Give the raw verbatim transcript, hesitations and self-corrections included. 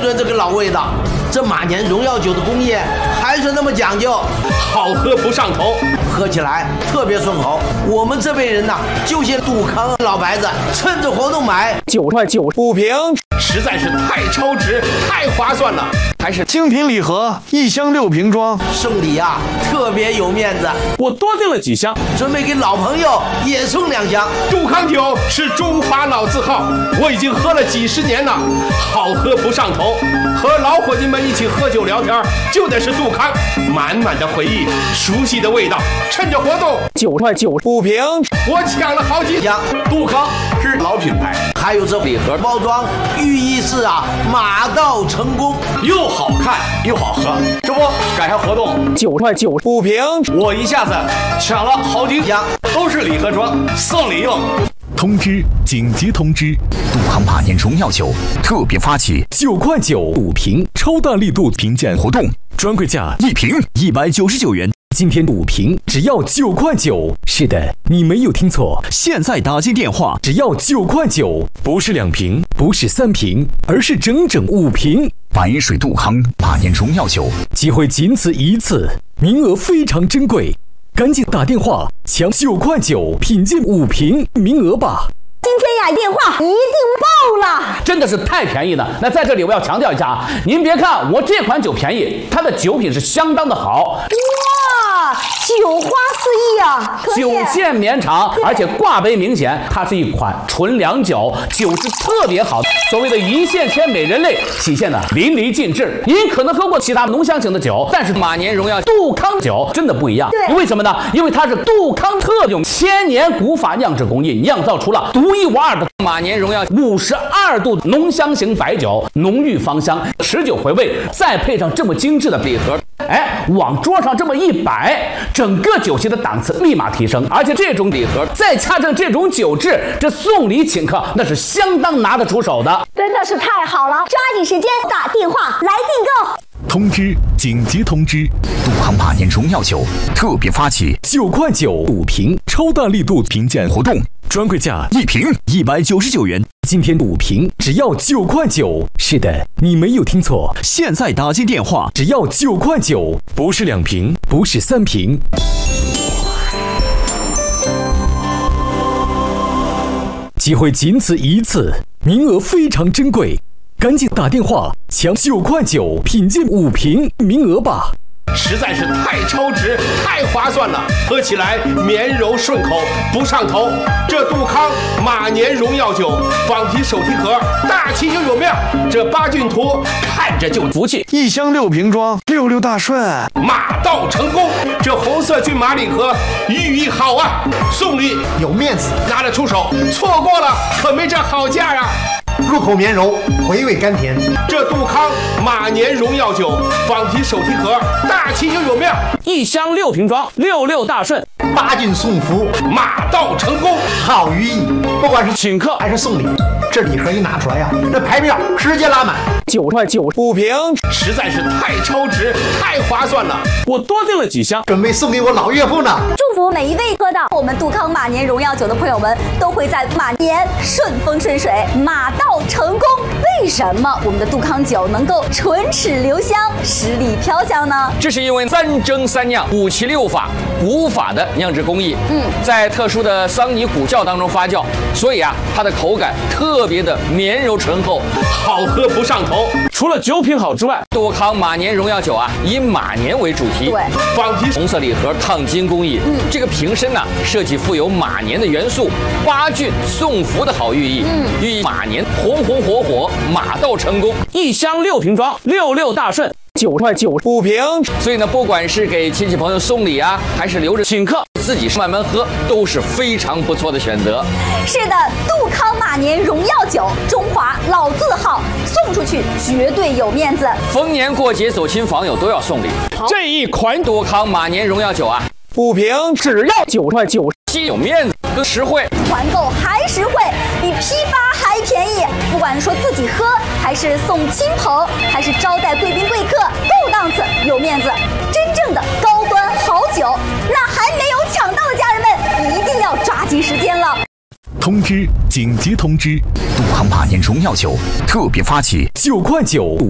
准这个老味道。这马年荣耀酒的工艺还是那么讲究， 好喝不上头， 喝起来特别顺口。我们这辈人呐，就些杜康老牌子，趁着活动买九块九五瓶， 实在是太超值，太划算了。 还是精品礼盒，一箱六瓶装， 送礼啊，特别有面子。 我多订了几箱， 准备给老朋友也送两箱。 杜康酒是中华老字号，我已经喝了几十年了，好喝不上头。和老伙计们一起喝酒聊天，就得是杜康，满满的回忆，熟悉的味道。趁着活动， 九块九五瓶， 我抢了好几箱。杜康是老品牌， 还有这礼盒包装，寓意是啊，马到成功， 又好看又好喝。这不赶上活动， 九块九五瓶， 我一下子抢了好几箱，都是礼盒装，送礼用。 通知！紧急通知！杜康马年荣耀酒特别发起九块九五瓶超大力度评鉴活动，专柜价一瓶一百九十九元。今天五瓶只要九块九。是的，你没有听错，现在打进电话只要九块九，不是两瓶，不是三瓶，而是整整五瓶。白水杜康马年荣耀酒，机会仅此一次，名额非常珍贵。赶紧打电话抢九块九品鉴五瓶名额吧！ 今天呀，电话一定爆了， 真的是太便宜了。那在这里我要强调一下啊，您别看我这款酒便宜，它的酒品是相当的好。 哇，酒花四溢啊！ 酒线绵长，而且挂杯明显，它是一款纯粮酒，酒质特别好。所谓的一线牵美人泪，体现的淋漓尽致。您可能喝过其他浓香型的酒，但是马年荣耀杜康酒真的不一样。 对， 为什么呢？因为它是杜康特用千年古法酿制工艺，酿造出了独一无二的马年荣耀五十二度浓香型白酒，浓郁芳香，持久回味，再配上这么精致的礼盒，哎，往桌上这么一摆，整个酒席的档次立马提升。而且这种礼盒再加上这种酒质，这送礼请客那是相当拿得出手的， 真的是太好了！抓紧时间打电话来订购。 通知！紧急通知！杜康马年荣耀酒特别发起九块九五瓶超大力度评鉴活动，专柜价一瓶一百九十九元。今天五瓶只要九块九。是的，你没有听错，现在打进电话只要九块九，不是两瓶，不是三瓶。机会仅此一次，名额非常珍贵。赶紧打电话抢九块九品鉴五瓶名额吧！ 实在是太超值，太划算了，喝起来绵柔顺口，不上头。这杜康马年荣耀酒仿提手提盒，大气又有面，这八骏图看着就服气。 一箱六瓶装，六六大顺， 马到成功。这红色骏马礼盒寓意好啊，送礼有面子， 拿得出手，错过了可没这好价呀。 入口绵柔，回味甘甜。 这杜康马年荣耀酒仿提手提盒，大气又有面， 一箱六瓶装，六六大顺， 八骏送福， 马到成功， 好寓意。不管是请客还是送礼，这礼盒一拿出来呀、啊，这排票直接拉满。 九块九五瓶， 实在是太超值，太划算了。 我多订了几箱， 准备送给我老岳父呢。 祝福每一位喝到我们杜康马年荣耀酒的朋友们，都会在马年顺风顺水，马到成功。为什么我们的杜康酒能够唇齿留香，十里飘香呢？ 这是因为三蒸三酿五七六法古法的酿制工艺，嗯，在特殊的桑泥古窖当中发酵，所以啊，它的口感特别的绵柔醇厚， 好喝不上头。 除了酒品好之外， 杜康马年荣耀酒啊，以马年为主题， 对， 仿提红色礼盒烫金工艺，嗯，这个瓶身呢、啊、设计富有马年的元素，八骏送福的好寓意，嗯，寓意马年红红火火，马到成功。 一箱六瓶装，六六大顺，九块九五瓶。 所以呢，不管是给亲戚朋友送礼啊，还是留着请客自己慢慢喝，都是非常不错的选择。 是的，杜康马年荣耀酒，中华老字号，送出去绝对有面子。 逢年过节走亲访友都要送礼。这一款杜康马年荣耀酒啊， 五瓶只要九块九， 既有面子更实惠， 团购还实惠，比批发还便宜。不管说自己喝，还是送亲朋，还是招待贵宾贵客，够档次有面子。真正的高端好酒，那还没有抢到的家人们，一定要抓紧时间了。 通知！紧急通知！杜康马年荣耀酒特别发起九块九